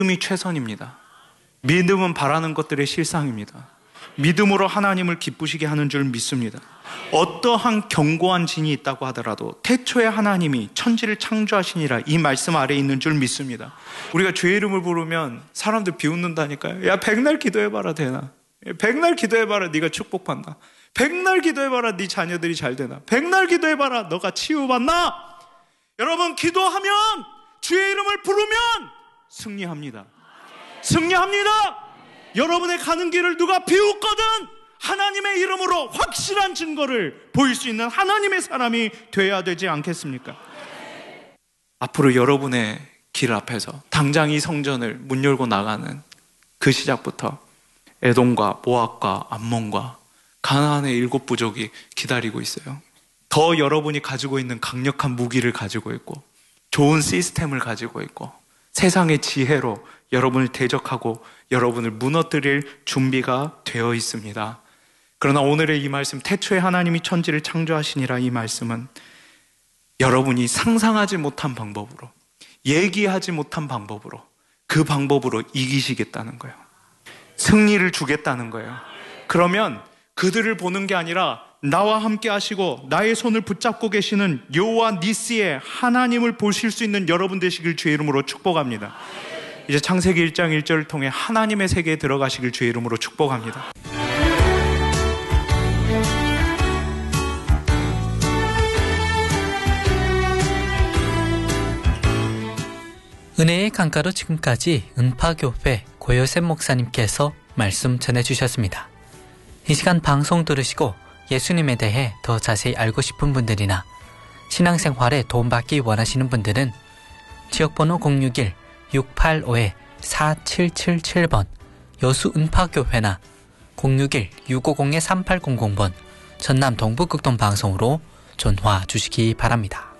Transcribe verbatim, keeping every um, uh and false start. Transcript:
믿음이 최선입니다. 믿음은 바라는 것들의 실상입니다. 믿음으로 하나님을 기쁘시게 하는 줄 믿습니다. 어떠한 견고한 진이 있다고 하더라도 태초에 하나님이 천지를 창조하시니라 이 말씀 아래에 있는 줄 믿습니다. 우리가 주의 이름을 부르면 사람들 비웃는다니까요. 야, 백날 기도해봐라 되나? 백날 기도해봐라 네가 축복받나? 백날 기도해봐라 네 자녀들이 잘 되나? 백날 기도해봐라 너가 치유받나? 여러분, 기도하면 주의 이름을 부르면 승리합니다. 승리합니다. 여러분의 가는 길을 누가 비웃거든 하나님의 이름으로 확실한 증거를 보일 수 있는 하나님의 사람이 되어야 되지 않겠습니까? 앞으로 여러분의 길 앞에서 당장 이 성전을 문 열고 나가는 그 시작부터 에돔과 모압과 암몬과 가나안의 일곱 부족이 기다리고 있어요. 더 여러분이 가지고 있는 강력한 무기를 가지고 있고 좋은 시스템을 가지고 있고 세상의 지혜로 여러분을 대적하고 여러분을 무너뜨릴 준비가 되어 있습니다. 그러나 오늘의 이 말씀, 태초에 하나님이 천지를 창조하시니라 이 말씀은 여러분이 상상하지 못한 방법으로, 얘기하지 못한 방법으로, 그 방법으로 이기시겠다는 거예요. 승리를 주겠다는 거예요. 그러면 그들을 보는 게 아니라 나와 함께 하시고 나의 손을 붙잡고 계시는 여호와 니시의 하나님을 보실 수 있는 여러분 되시길 주의 이름으로 축복합니다. 이제 창세기 일 장 일 절을 통해 하나님의 세계에 들어가시길 주의 이름으로 축복합니다. 은혜의 강가로 지금까지 은파교회 고요셉 목사님께서 말씀 전해주셨습니다. 이 시간 방송 들으시고 예수님에 대해 더 자세히 알고 싶은 분들이나 신앙생활에 도움받기 원하시는 분들은 지역번호 공육일 육팔오 사칠칠칠 번 여수 은파교회나 공육일 육오공 삼팔공공 번 전남 동부극동 방송으로 전화 주시기 바랍니다.